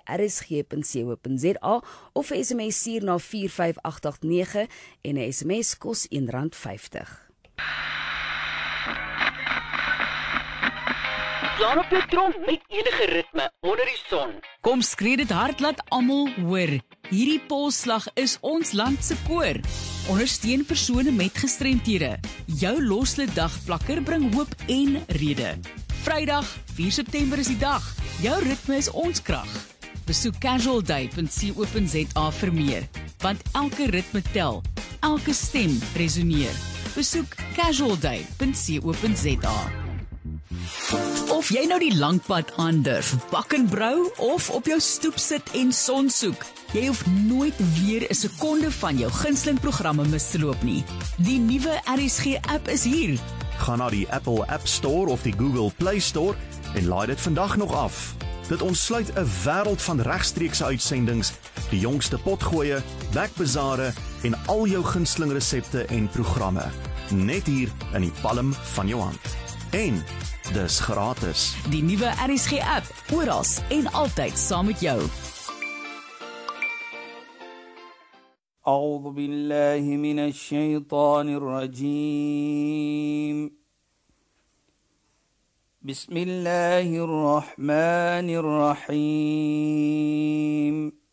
rsg.co.za of 'n SMS stuur na 45889 en 'n SMS kos R1.50. Slaan op jou trom met enige ritme onder die son. Kom skree dit hard, laat almal hoor. Hierdie polsslag is ons land se koor. Ondersteun persone met gestremthede. Jou loslid dagplakker bring hoop en rede. Vrydag, 4 September is die dag. Jou ritme is ons krag. Besoek casualday.co.za vir meer, want elke ritme tel, elke stem resoneer. Besoek casualday.co.za. Of jy nou die lang pad aandurf, bak en brou of op jou stoep sit en son soek, jy hoef nooit weer 'n sekonde van jou gunsteling programme mis te loop nie. Die nuwe RSG app is hier. Ga na die Apple App Store of die Google Play Store en laai dit vandag nog af. Dit ontsluit 'n wêreld van regstreekse uitsendings, die jongste potgoeie, wekbazare en al jou gunsteling resepte en programme. Net hier in die palm van jou hand. En dis gratis. Die nuwe RSG app, oral en altyd saam met jou. أعوذ بالله من الشيطان الرجيم بسم الله الرحمن الرحيم